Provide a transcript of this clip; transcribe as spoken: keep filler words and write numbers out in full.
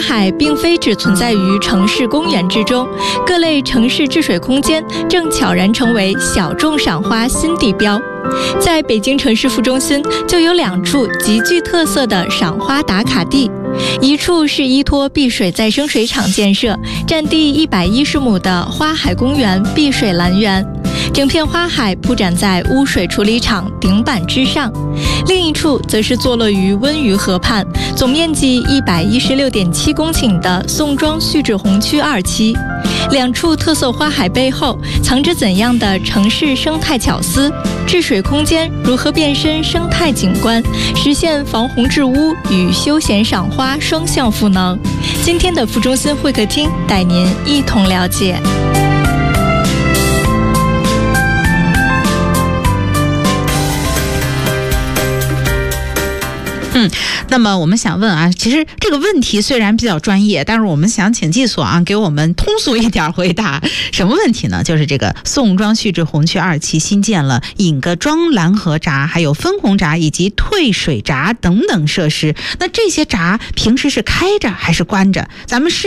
海并非只存在于城市公园之中，各类城市治水空间正悄然成为小众赏花新地标。在北京城市副中心就有两处极具特色的赏花打卡地，一处是依托碧水再生水厂建设，占地一百一十亩的花海公园碧水蓝园，整片花海铺展在污水处理厂顶板之上。另一处则是坐落于温榆河畔，总面积一百一十六点七公顷的宋庄旭雉红区二期。两处特色花海背后藏着怎样的城市生态巧思？治水空间如何变身生态景观，实现防洪治污与休闲赏花双向赋能？今天的副中心会客厅带您一同了解。 嗯，那么我们想问啊，其实这个问题虽然比较专业，但是我们想请技所啊给我们通俗一点回答。什么问题呢？就是这个宋庄旭雉红区二期新建了引个庄拦河闸，还有分洪闸以及退水闸等等设施。那这些闸平时是开着还是关着？咱们是